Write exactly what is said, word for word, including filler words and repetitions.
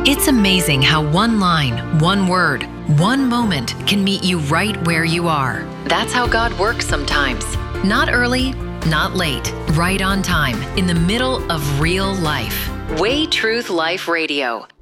It's amazing how one line, one word, one moment can meet you right where you are. That's how God works sometimes. Not early, not late, right on time, in the middle of real life. Way Truth Life Radio.